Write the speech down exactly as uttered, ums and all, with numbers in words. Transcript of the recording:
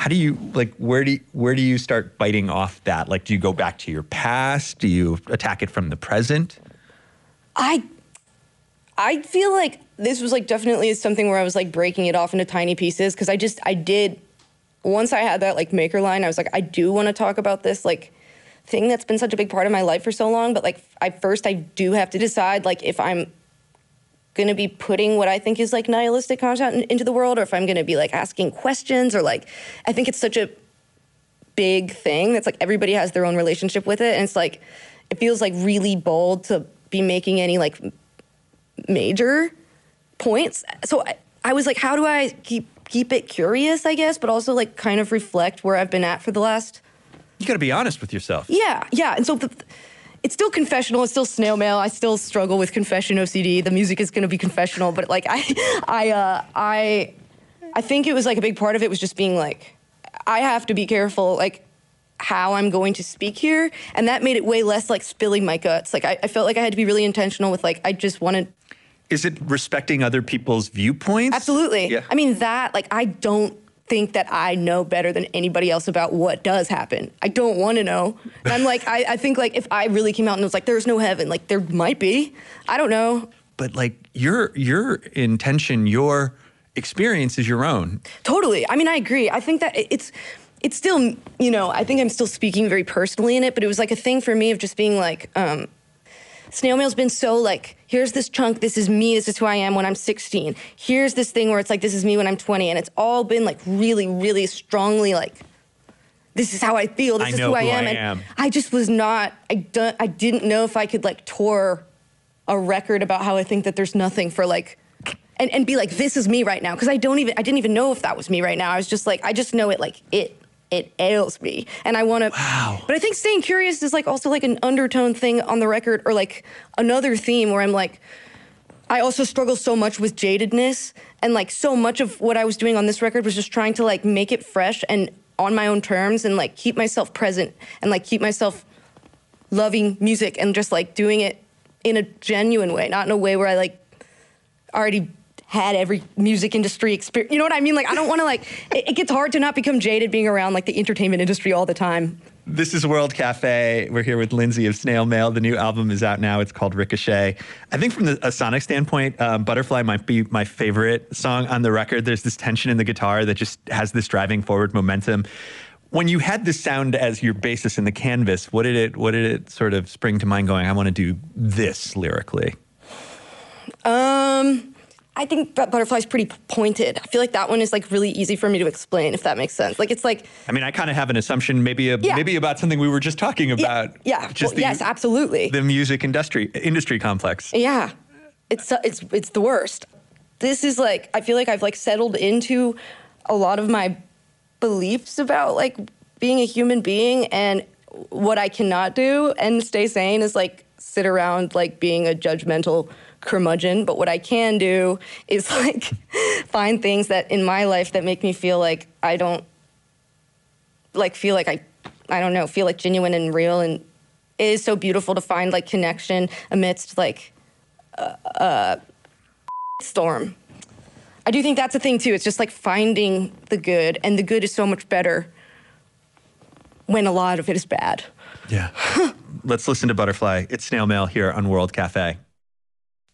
how do you, like, where do you, where do you start biting off that? Like, do you go back to your past? Do you attack it from the present? I, I feel like this was like definitely something where I was like breaking it off into tiny pieces, because I just, I did, once I had that like maker line, I was like, I do want to talk about this like thing that's been such a big part of my life for so long, but like I first I do have to decide like if I'm going to be putting what I think is like nihilistic content in, into the world, or if I'm going to be like asking questions, or like, I think it's such a big thing that's like everybody has their own relationship with it, and it's like, it feels like really bold to be making any like major points. So I, I was like, how do I keep keep it curious, I guess, but also like kind of reflect where I've been at for the last... You got to be honest with yourself. Yeah, yeah. And so the, it's still confessional. It's still snail mail. I still struggle with confession O C D. The music is going to be confessional, but like I, I, uh, I, I think it was like a big part of it was just being like, I have to be careful, like how I'm going to speak here. And that made it way less like spilling my guts. Like I, I felt like I had to be really intentional with like, I just wanted... Is it respecting other people's viewpoints? Absolutely. Yeah. I mean, that, like, I don't think that I know better than anybody else about what does happen. I don't want to know. And I'm like, I, I think, like, if I really came out and was like, there's no heaven, like, there might be. I don't know. But, like, your your intention, your experience is your own. Totally. I mean, I agree. I think that it's, it's still, you know, I think I'm still speaking very personally in it, but it was, like, a thing for me of just being, like, um, snail mail's been so like, here's this chunk, this is me, this is who I am when I'm sixteen. Here's this thing where it's like, this is me when I'm twenty. And it's all been like really, really strongly like, this is how I feel, this I is know who I who am. I and am. I just was not, I, don't, I didn't know if I could like tour a record about how I think that there's nothing for like, and, and be like, this is me right now. Cause I don't even, I didn't even know if that was me right now. I was just like, I just know it like it. It ails me, and I want to. Wow. But I think staying curious is like also like an undertone thing on the record, or like another theme where I'm like, I also struggle so much with jadedness, and like so much of what I was doing on this record was just trying to like make it fresh and on my own terms, and like keep myself present, and like keep myself loving music, and just like doing it in a genuine way, not in a way where I like already had every music industry experience. You know what I mean? Like, I don't want to like, it, it gets hard to not become jaded being around like the entertainment industry all the time. This is World Cafe. We're here with Lindsay of Snail Mail. The new album is out now. It's called Ricochet. I think from the, a sonic standpoint, um, Butterfly might be my favorite song on the record. There's this tension in the guitar that just has this driving forward momentum. When you had this sound as your basis in the canvas, what did it, what did it sort of spring to mind going, I want to do this lyrically? Um... I think that Butterfly's pretty pointed. I feel like that one is like really easy for me to explain, if that makes sense. Like it's like, I mean, I kind of have an assumption, maybe a, yeah. maybe about something we were just talking about. Yeah, yeah. Just Well, the, yes, absolutely. The music industry industry complex. Yeah, it's it's it's the worst. This is like, I feel like I've like settled into a lot of my beliefs about like being a human being, and what I cannot do and stay sane is like sit around like being a judgmental curmudgeon. But what I can do is like find things that in my life that make me feel like I don't like feel like I I don't know feel like genuine and real, and it is so beautiful to find like connection amidst like a, a storm. I do think that's a thing too. It's just like finding the good, and the good is so much better when a lot of it is bad. Yeah. Let's listen to Butterfly. It's Snail Mail here on World Cafe.